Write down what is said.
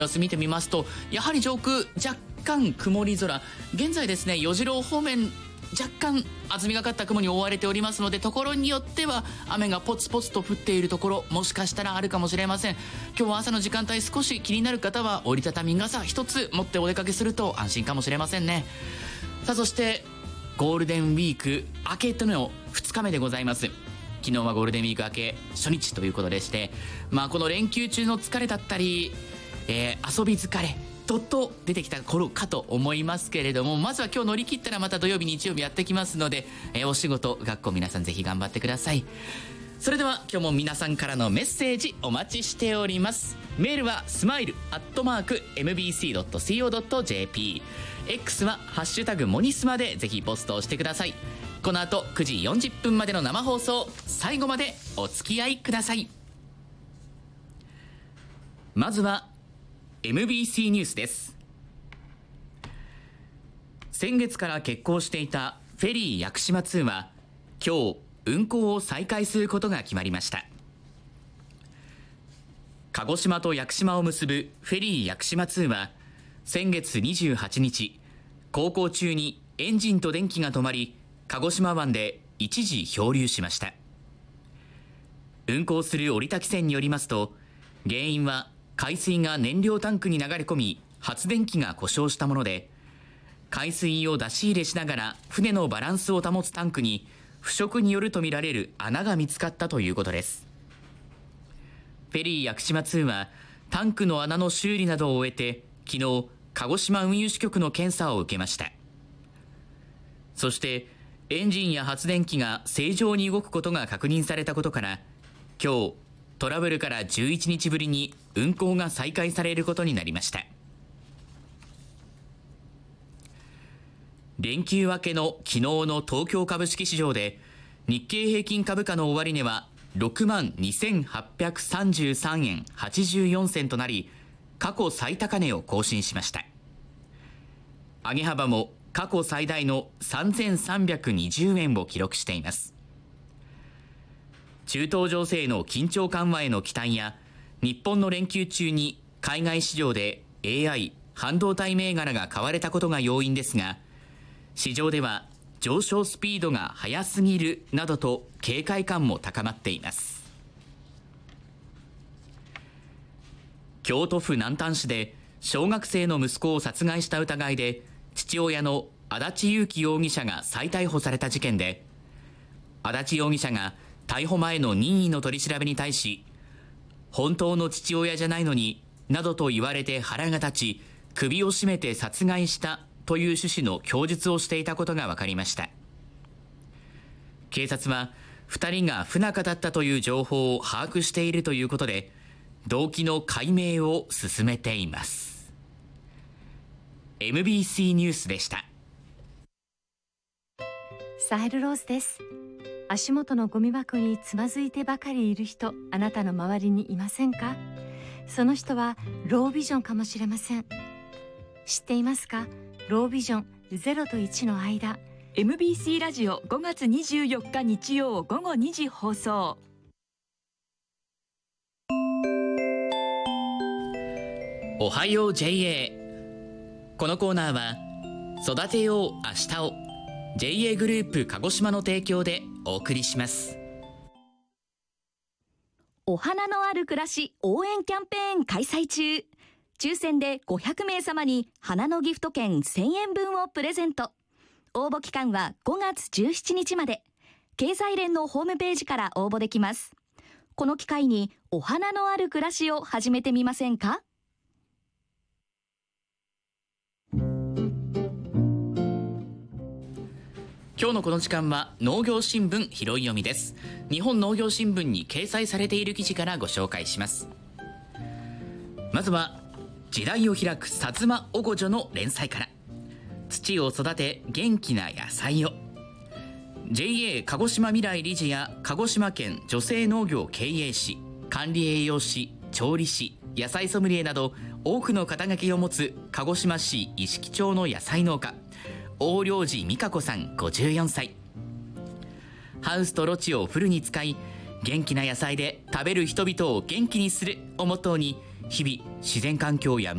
様子見てみますと、やはり上空若干曇り空、現在ですね、与次郎方面若干厚みがかった雲に覆われておりますので、ところによっては雨がポツポツと降っているところ、もしかしたらあるかもしれません。今日は朝の時間帯、少し気になる方は折りたたみ傘一つ持ってお出かけすると安心かもしれませんね。さあ、そしてゴールデンウィーク明けとの2日目でございます。昨日はゴールデンウィーク明け初日ということでして、この連休中の疲れだったり、遊び疲れどっと出てきた頃かと思いますけれども、まずは今日乗り切ったらまた土曜日日曜日やってきますので、お仕事学校皆さんぜひ頑張ってください。それでは今日も皆さんからのメッセージお待ちしております。メールはsmile@mbc.co.jp、 X はハッシュタグモニスマでぜひポストをしてください。この後9時40分までの生放送、最後までお付き合いください。まずは MBC ニュースです。先月から欠航していたフェリー屋久島2は今日運航を再開することが決まりました。鹿児島と屋久島を結ぶフェリー屋久島2は先月28日航行中にエンジンと電気が止まり、鹿児島湾で一時漂流しました。運航する折田汽船によりますと、原因は海水が燃料タンクに流れ込み発電機が故障したもので、海水を出し入れしながら船のバランスを保つタンクに腐食によるとみられる穴が見つかったということです。フェリー屋久島2はタンクの穴の修理などを終えて昨日鹿児島運輸支局の検査を受けました。そしてエンジンや発電機が正常に動くことが確認されたことから、今日トラブルから11日ぶりに運航が再開されることになりました。連休明けの昨日の東京株式市場で日経平均株価の終値は62,833円84銭となり、過去最高値を更新しました。上げ幅も過去最大の3320円を記録しています。中東情勢の緊張緩和への期待や日本の連休中に海外市場で AI 半導体銘柄が買われたことが要因ですが、市場では上昇スピードが速すぎるなどと警戒感も高まっています。京都府南丹市で小学生の息子を殺害した疑いで父親の足立優輝容疑者が再逮捕された事件で、足立容疑者が逮捕前の任意の取り調べに対し、本当の父親じゃないのになどと言われて腹が立ち首を絞めて殺害したという趣旨の供述をしていたことが分かりました。警察は2人が不仲だったという情報を把握しているということで、動機の解明を進めています。 MBC ニュースでした。 サヘルローズです。足元のゴミ箱につまずいてばかりいる人、あなたの周りにいませんか？その人はロービジョンかもしれません。知っていますか？ロービジョン0と1の間。 MBC ラジオ5月24日日曜午後2時放送。 おはよう JA。 このコーナーは育てよう明日を JA グループ鹿児島の提供でお送りします。 お花のある暮らし応援キャンペーン開催中。抽選で500名様に花のギフト券1000円分をプレゼント。応募期間は5月17日まで。経済連のホームページから応募できます。この機会にお花のある暮らしを始めてみませんか？ 今日のこの時間は農業新聞拾い読みです。日本農業新聞に掲載されている記事からご紹介します。まずは時代を開く薩摩おごじょの連載から。土を育て元気な野菜を。 JA 鹿児島未来理事や鹿児島県女性農業経営士、管理栄養士、調理師、野菜ソムリエなど多くの肩書きを持つ鹿児島市石木町の野菜農家大領寺美香子さん54歳。ハウスとロ地をフルに使い、元気な野菜で食べる人々を元気にするをモットーに日々自然環境や